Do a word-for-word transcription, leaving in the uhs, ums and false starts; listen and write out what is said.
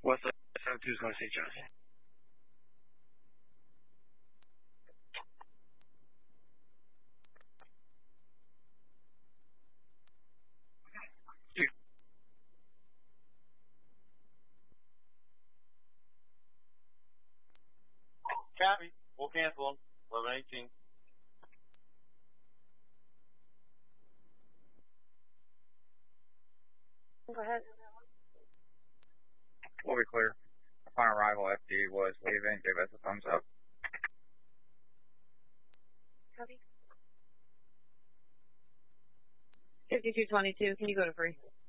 What's up? seven two is going to Saint Johnson. Copy. We'll cancel them. eleven eighteen. Go ahead. We'll be clear. Upon arrival, F D was leaving. Give us a thumbs up. Copy. fifty-two twenty-two, can you go to free?